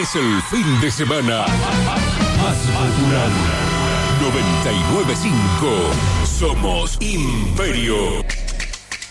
Es el fin de semana más popular. 99.5. Somos Imperio.